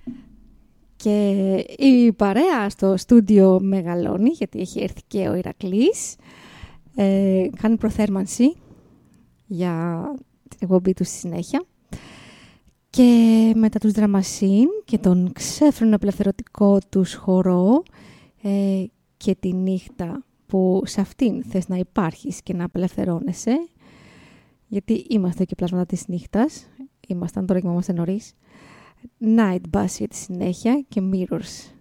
Και η παρέα στο στούντιο μεγαλώνει, γιατί έχει έρθει και ο Ηρακλής. Κάνει προθέρμανση για την εκπομπή του στη συνέχεια. Και μετά τους Δραμασίν και τον ξέφρενο απελευθερωτικό τους χορό και τη νύχτα που σε αυτήν θες να υπάρχεις και να απελευθερώνεσαι, γιατί είμαστε και πλάσματα της νύχτας, ήμασταν, τώρα κοιμόμαστε νωρίς. Night Bus για τη συνέχεια και Mirrors.